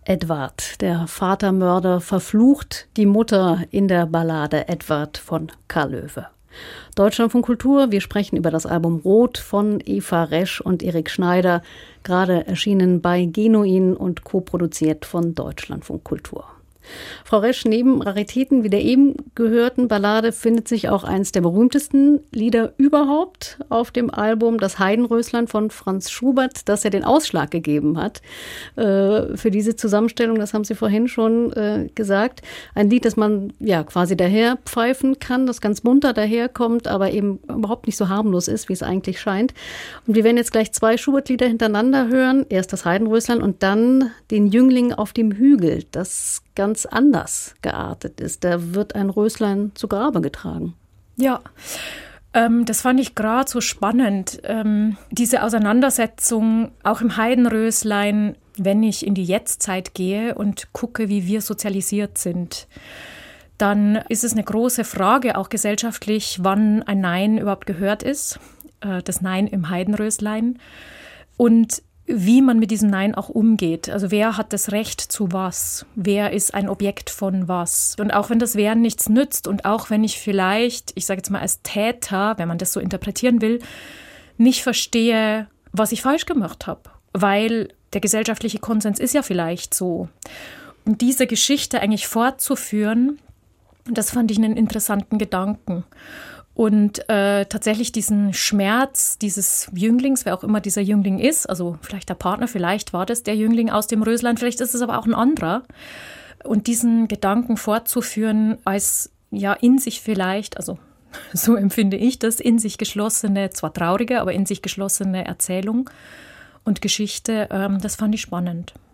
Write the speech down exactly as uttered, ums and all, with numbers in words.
Edvard, der Vatermörder, verflucht die Mutter in der Ballade Edvard von Karl Löwe. Deutschlandfunk Kultur, wir sprechen über das Album Rot von Eva Resch und Erik Schneider, gerade erschienen bei Genuin und co-produziert von Deutschlandfunk Kultur. Frau Resch, neben Raritäten wie der eben gehörten Ballade findet sich auch eines der berühmtesten Lieder überhaupt auf dem Album, das Heidenröslein von Franz Schubert, das ja den Ausschlag gegeben hat äh, für diese Zusammenstellung, das haben Sie vorhin schon äh, gesagt. Ein Lied, das man ja quasi daher pfeifen kann, das ganz munter daherkommt, aber eben überhaupt nicht so harmlos ist, wie es eigentlich scheint. Und wir werden jetzt gleich zwei Schubert-Lieder hintereinander hören. Erst das Heidenröslein und dann den Jüngling auf dem Hügel, das ganz anders geartet ist. Da wird ein Röslein zu Grabe getragen. Ja, ähm, das fand ich gerade so spannend. Ähm, diese Auseinandersetzung auch im Heidenröslein, wenn ich in die Jetztzeit gehe und gucke, wie wir sozialisiert sind, dann ist es eine große Frage, auch gesellschaftlich, wann ein Nein überhaupt gehört ist. Äh, das Nein im Heidenröslein. Und wie man mit diesem Nein auch umgeht. Also wer hat das Recht zu was? Wer ist ein Objekt von was? Und auch wenn das Wer nichts nützt und auch wenn ich vielleicht, ich sage jetzt mal als Täter, wenn man das so interpretieren will, nicht verstehe, was ich falsch gemacht habe. Weil der gesellschaftliche Konsens ist ja vielleicht so. Und diese Geschichte eigentlich fortzuführen, das fand ich einen interessanten Gedanken. Und äh, tatsächlich diesen Schmerz dieses Jünglings, wer auch immer dieser Jüngling ist, also vielleicht der Partner, vielleicht war das der Jüngling aus dem Röslein, vielleicht ist es aber auch ein anderer. Und diesen Gedanken fortzuführen als ja in sich vielleicht, also so empfinde ich das, in sich geschlossene, zwar traurige, aber in sich geschlossene Erzählung und Geschichte, ähm, das fand ich spannend.